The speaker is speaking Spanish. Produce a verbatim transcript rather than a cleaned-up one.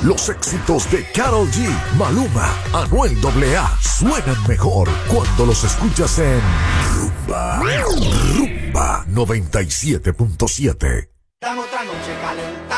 Los éxitos de Karol G, Maluma, Anuel doble A suenan mejor cuando los escuchas en Rumba. Rumba noventa y siete punto siete. Dan otra noche calentando.